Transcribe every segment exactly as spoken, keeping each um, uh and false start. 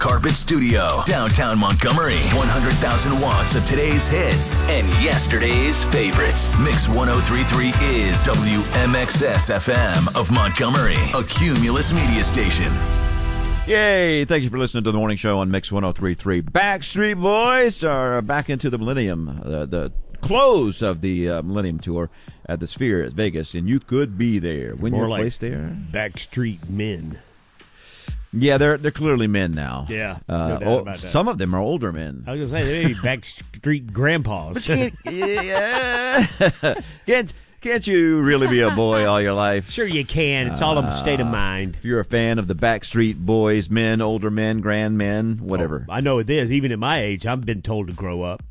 Carpet Studio, downtown Montgomery. one hundred thousand watts of today's hits and yesterday's favorites. Mix one oh three point three is W M X S F M of Montgomery, a Cumulus media station. Yay! Thank you for listening to the morning show on Mix one oh three point three. Backstreet Boys are back into the Millennium, uh, the close of the uh, Millennium Tour at the Sphere at Vegas, and you could be there. Win More your like place there. Backstreet Men. Yeah, they're they're clearly men now. Yeah, uh, no doubt oh, about that. Some of them are older men. I was going to say, they may be Backstreet Grandpas. Can't, yeah. can't can't you really be a boy all your life? Sure you can. It's all a state of mind. If you're a fan of the Backstreet Boys, men, older men, grand men, whatever. Oh, I know it is. Even at my age, I've been told to grow up.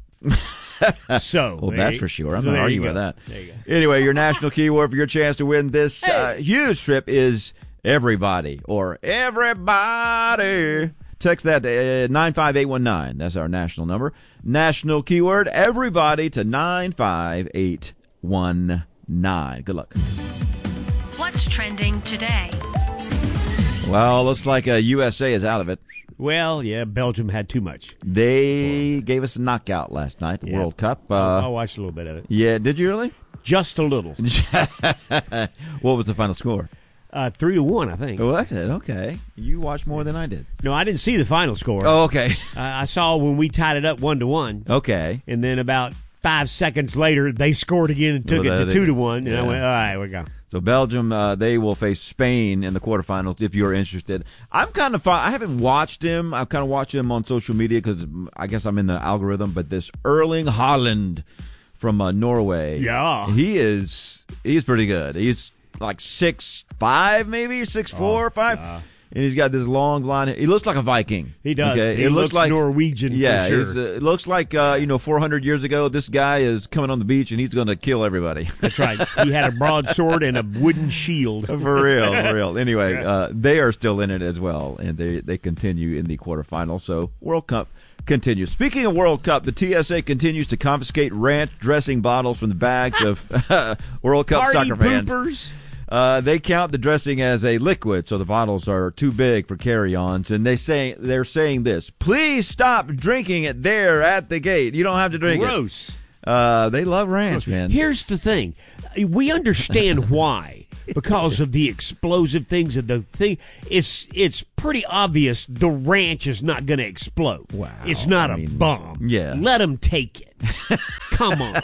So, well, that's for sure. I'm so not there arguing you with go. that. There you go. Anyway, your national keyword for your chance to win this Hey. uh, huge trip is everybody or everybody. Text that uh, nine five eight one nine. That's our national number. National keyword everybody to nine five eight one nine. Good luck. What's trending today? Well, looks like uh, U S A is out of it. Well, yeah, Belgium had too much. They gave us a knockout last night, the Yeah. World Cup. Uh, I watched a little bit of it. yeah, did you really? Just a little. What was the final score? Uh, three to one, I think. Oh, that's it. Okay. You watched more than I did. No, I didn't see the final score. Oh, okay. I, I saw when we tied it up one to one. Okay. And then about five seconds later, they scored again and took Well, it that to is- two to one. And yeah. I went, all right, we go. So Belgium, uh, they will face Spain in the quarterfinals if you're interested. I'm kind of I haven't watched him. I've kind of watched him on social media because I guess I'm in the algorithm. But this Erling Haaland from uh, Norway, Yeah. he is he's pretty good. He's like six five, maybe six four, Oh, five. yeah. And he's got this long blonde hair. He looks like a Viking. He does. Okay? He it looks looks like Norwegian for Yeah, sure. he's, uh, it looks like uh, you know four hundred years ago. This guy is coming on the beach and he's going to kill everybody. That's right. He had a broadsword and a wooden shield. For real, for real. Anyway, Yeah. uh, they are still in it as well, and they, they continue in the quarterfinals. So World Cup continues. Speaking of World Cup, the T S A continues to confiscate ranch dressing bottles from the bags of World Cup Party soccer fans. poopers. Uh, they count the dressing as a liquid, so the bottles are too big for carry-ons, and they say they're saying this: please stop drinking it there at the gate. You don't have to drink Gross. it. Uh, they love ranch, man. Here's the thing. We understand why. Because of the explosive things of the thing. It's it's pretty obvious the ranch is not going to explode. Wow. It's not I a mean, bomb. yeah. Let them take it. Come on.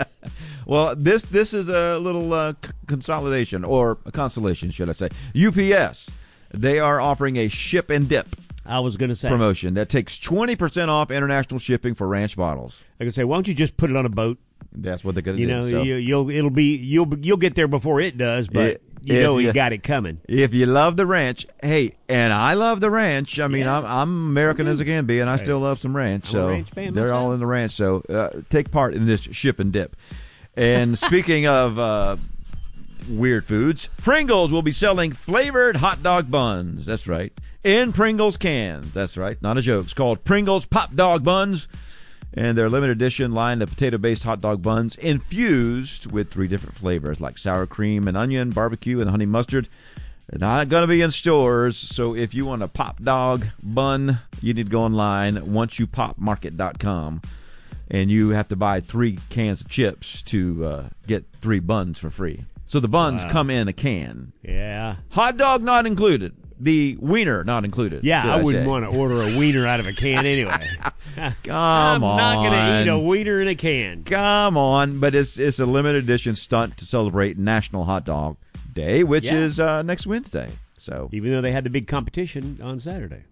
Well, this this is a little uh, c- consolidation, or a consolation, should I say. U P S, they are offering a ship and dip I was going to say. promotion that takes twenty percent off international shipping for ranch bottles. I could say, why don't you just put it on a boat? That's what they're going to You do. know, So you, you'll it'll be you'll you'll get there before it does, but It- you if know you you- got it coming. if you love the ranch, hey, and I love the ranch. I mean, Yeah. I'm, I'm American as I can be, and I still love some ranch. I'm a so ranch fan they're all myself. in the ranch. So uh, take part in this ship and dip. And speaking of uh, weird foods, Pringles will be selling flavored hot dog buns. That's right. In Pringles cans. That's right. Not a joke. It's called Pringles Pop Dog Buns. And they're limited edition line of potato-based hot dog buns infused with three different flavors like sour cream and onion, barbecue, and honey mustard. They're not going to be in stores, so if you want a pop dog bun, you need to go online, once you pop market dot com. And you have to buy three cans of chips to uh, get three buns for free. So the buns Wow. come in a can. Yeah. Hot dog not included. The wiener not included. Yeah, should I wouldn't say. want to order a wiener out of a can anyway. Come I'm on. not going to eat a wiener in a can. Come on, but it's it's a limited edition stunt to celebrate National Hot Dog Day, which Yeah. is uh, next Wednesday. So, Even though they had the big competition on Saturday.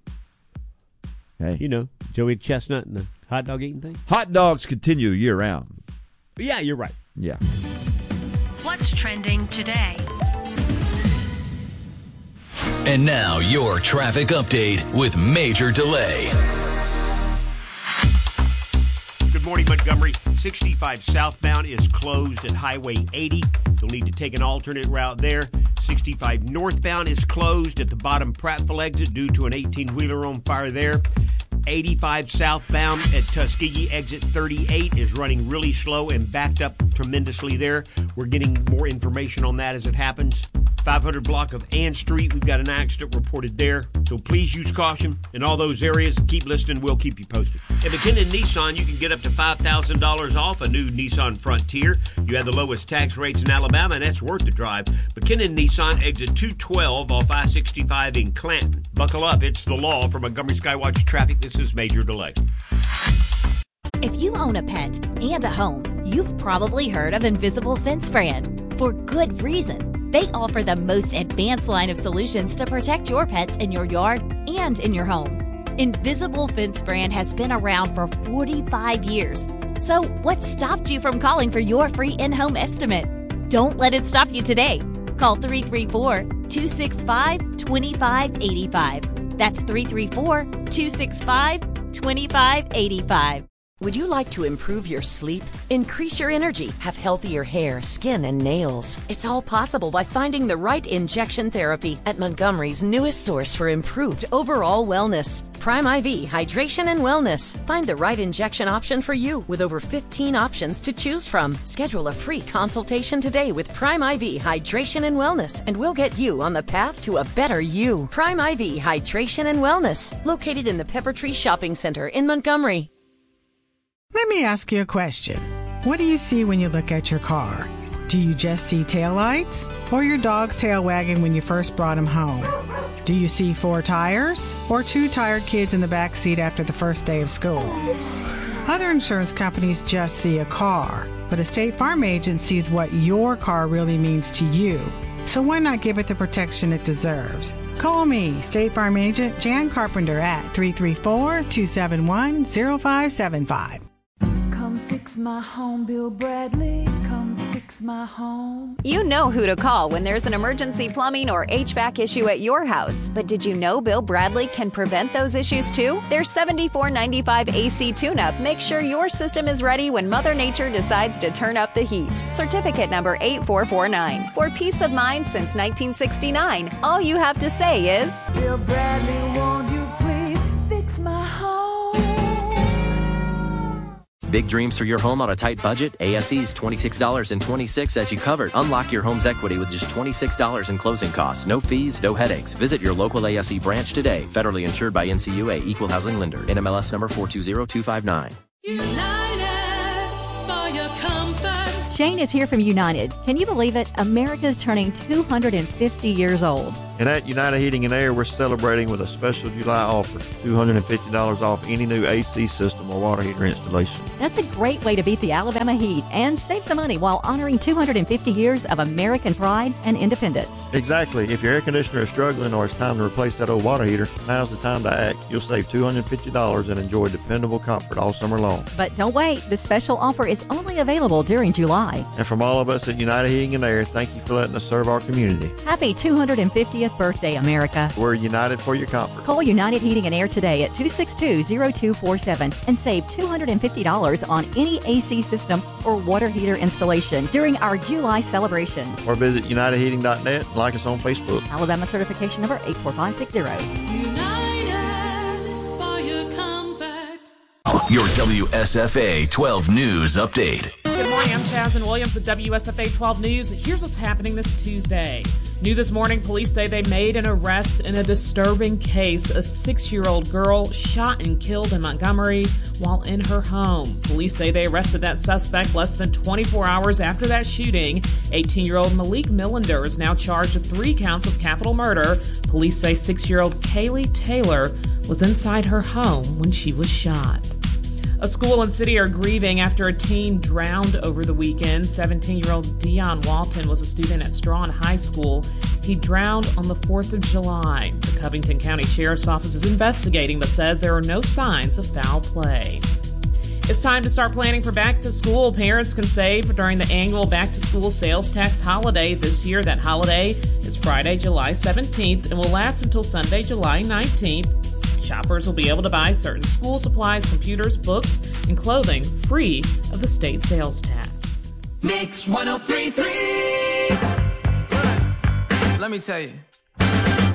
hey, You know, Joey Chestnut and the hot dog eating thing. hot dogs continue year round. Yeah, you're right. Yeah. What's trending today? And now your traffic update with Major Delay. Good morning, Montgomery. sixty-five southbound is closed at Highway eighty. You'll need to take an alternate route there. sixty-five northbound is closed at the bottom Prattville exit due to an eighteen-wheeler on fire there. eighty-five southbound at Tuskegee exit thirty-eight is running really slow and backed up tremendously there. We're getting more information on that as it happens. five hundred block of Ann Street, we've got an accident reported there. So please use caution in all those areas. Keep listening. We'll keep you posted. At McKinnon Nissan, you can get up to five thousand dollars off a new Nissan Frontier. You have the lowest tax rates in Alabama, and that's worth the drive. McKinnon Nissan, exit two twelve off I sixty-five in Clanton. Buckle up. It's the law. For Montgomery Skywatch Traffic, this is Major Delay. If you own a pet and a home, you've probably heard of Invisible Fence Brand. For good reason. They offer the most advanced line of solutions to protect your pets in your yard and in your home. Invisible Fence Brand has been around for forty-five years. So what stopped you from calling for your free in-home estimate? Don't let it stop you today. Call three three four, two six five, two five eight five. That's three three four, two six five, two five eight five. Would you like to improve your sleep, increase your energy, have healthier hair, skin, and nails? It's all possible by finding the right injection therapy at Montgomery's newest source for improved overall wellness. Prime I V Hydration and Wellness. Find the right injection option for you with over fifteen options to choose from. Schedule a free consultation today with Prime I V Hydration and Wellness, and we'll get you on the path to a better you. Prime I V Hydration and Wellness, located in the Pepper Tree Shopping Center in Montgomery. Let me ask you a question. What do you see when you look at your car? Do you just see taillights or your dog's tail wagging when you first brought him home? Do you see four tires or two tired kids in the back seat after the first day of school? Other insurance companies just see a car, but a State Farm agent sees what your car really means to you. So why not give it the protection it deserves? Call me, State Farm agent Jan Carpenter at three three four, two seven one, zero five seven five. Come fix my home, Bill Bradley. Come fix my home. You know who to call when there's an emergency plumbing or H V A C issue at your house. But did you know Bill Bradley can prevent those issues too? Their seventy-four ninety-five A C tune-up makes sure your system is ready when Mother Nature decides to turn up the heat. Certificate number eight four four nine. For peace of mind since nineteen sixty-nine, all you have to say is, Bill Bradley, won't you please fix my home? Big dreams for your home on a tight budget? A S E's twenty-six dollars and twenty-six cents as you covered. Unlock your home's equity with just twenty-six dollars in closing costs. No fees, no headaches. Visit your local A S E branch today. Federally insured by N C U A, Equal Housing Lender. N M L S number four two zero two five nine. United for your comfort. Shane is here from United. Can you believe it? America's turning two hundred fifty years old. And at United Heating and Air, we're celebrating with a special July offer, two hundred fifty dollars off any new A C system or water heater installation. That's a great way to beat the Alabama heat and save some money while honoring two hundred fifty years of American pride and independence. Exactly. If your air conditioner is struggling or it's time to replace that old water heater, now's the time to act. You'll save two hundred fifty dollars and enjoy dependable comfort all summer long. But don't wait. The special offer is only available during July. And from all of us at United Heating and Air, thank you for letting us serve our community. Happy two hundred fiftieth birthday, America. We're united for your comfort. Call United Heating and Air today at two six two, zero two four seven and save two hundred fifty dollars on any A C system or water heater installation during our July celebration. Or visit united heating dot net and like us on Facebook. Alabama certification number eight four five six zero. United for your comfort. Your W S F A twelve News Update. Good morning, I'm Jasmine Williams with W S F A twelve News. Here's what's happening this Tuesday. New this morning, police say they made an arrest in a disturbing case. A six-year-old girl shot and killed in Montgomery while in her home. Police say they arrested that suspect less than twenty-four hours after that shooting. eighteen-year-old Malik Millender is now charged with three counts of capital murder. Police say six-year-old Kaylee Taylor was inside her home when she was shot. A school and city are grieving after a teen drowned over the weekend. seventeen-year-old Dion Walton was a student at Strawn High School. He drowned on the fourth of July. The Covington County Sheriff's Office is investigating but says there are no signs of foul play. It's time to start planning for back to school. Parents can save during the annual back to school sales tax holiday. This year, that holiday is Friday, July seventeenth and will last until Sunday, July nineteenth. Shoppers will be able to buy certain school supplies, computers, books, and clothing free of the state sales tax. Mix one oh three point three. Let me tell you.